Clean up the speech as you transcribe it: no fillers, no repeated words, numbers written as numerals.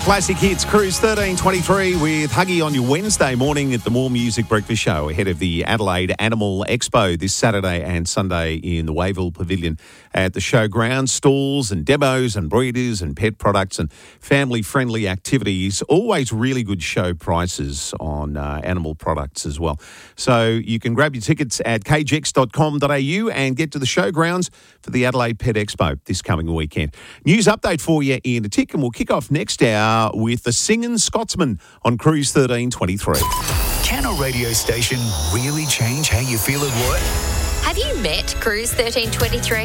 Classic Hits, Cruise 1323 with Huggy on your Wednesday morning at the More Music Breakfast Show ahead of the Adelaide Animal Expo this Saturday and Sunday in the Wayville Pavilion at the showground. Stalls and demos and breeders and pet products and family-friendly activities. Always really good show prices on animal products as well. So you can grab your tickets at kgex.com.au and get to the showgrounds for the Adelaide Pet Expo this coming weekend. News update for you in a tick, and we'll kick off next hour with the Singing Scotsman on Cruise 1323. Can a radio station really change how you feel at work? Have you met Cruise 1323?